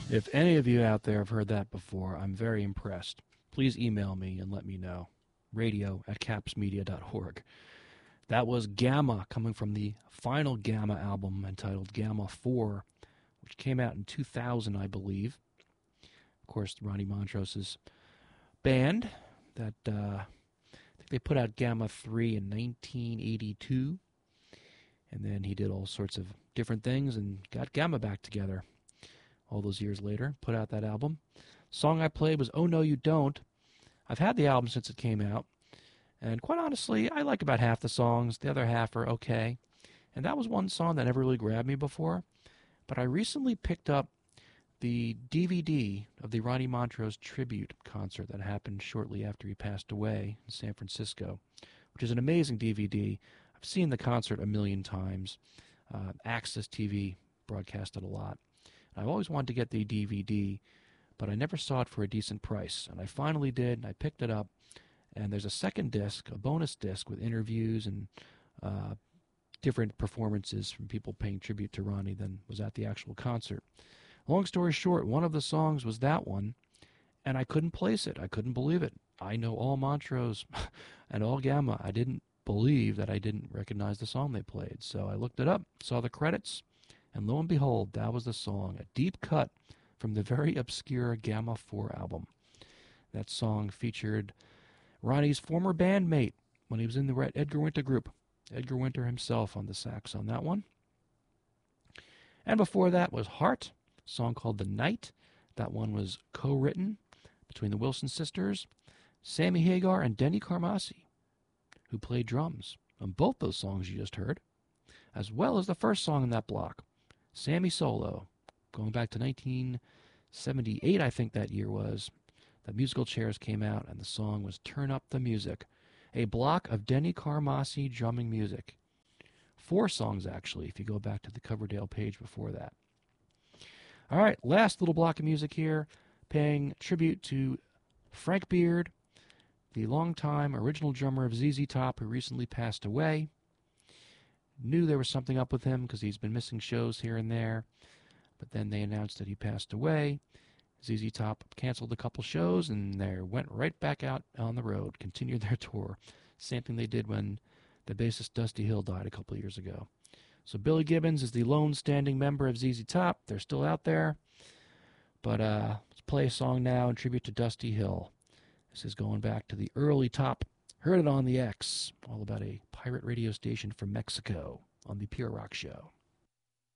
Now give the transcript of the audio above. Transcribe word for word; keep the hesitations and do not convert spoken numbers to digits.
If any of you out there have heard that before, I'm very impressed. Please email me and let me know. Radio at capsmedia dot org. That was Gamma, coming from the final Gamma album entitled Gamma four, which came out in two thousand, I believe. Of course, Ronnie Montrose's band that uh, I think they put out Gamma three in nineteen eighty-two, and then he did all sorts of different things and got Gamma back together all those years later, put out that album. Song I played was Oh No You Don't. I've had the album since it came out, and quite honestly, I like about half the songs. The other half are okay. And that was one song that never really grabbed me before, but I recently picked up the D V D of the Ronnie Montrose tribute concert that happened shortly after he passed away in San Francisco, which is an amazing D V D. I've seen the concert a million times. Uh, Access T V broadcast it a lot. I've always wanted to get the D V D, but I never saw it for a decent price. And I finally did, and I picked it up. And there's a second disc, a bonus disc with interviews and uh, different performances from people paying tribute to Ronnie than was at the actual concert. Long story short, one of the songs was that one, and I couldn't place it. I couldn't believe it. I know all Montrose and all Gamma. I didn't believe that I didn't recognize the song they played. So I looked it up, saw the credits, and lo and behold, that was the song, a deep cut from the very obscure Gamma four album. That song featured Ronnie's former bandmate when he was in the Edgar Winter group, Edgar Winter himself on the sax on that one. And before that was Heart, a song called The Night. That one was co-written between the Wilson sisters, Sammy Hagar and Denny Carmassi, who played drums on both those songs you just heard, as well as the first song in that block, Sammy Solo, going back to nineteen seventy-eight, I think that year was. The Musical Chairs came out, and the song was Turn Up the Music, a block of Denny Carmassi drumming music. Four songs, actually, if you go back to the Coverdale page before that. All right, last little block of music here, paying tribute to Frank Beard, the longtime original drummer of Z Z Top, who recently passed away. Knew there was something up with him because he's been missing shows here and there, but then they announced that he passed away. Z Z Top canceled a couple shows, and they went right back out on the road, continued their tour. Same thing they did when the bassist Dusty Hill died a couple years ago. So Billy Gibbons is the lone standing member of Z Z Top. They're still out there. But uh, let's play a song now in tribute to Dusty Hill. This is going back to the early Top. Heard it on the X, all about a pirate radio station from Mexico on the Pure Rock Show.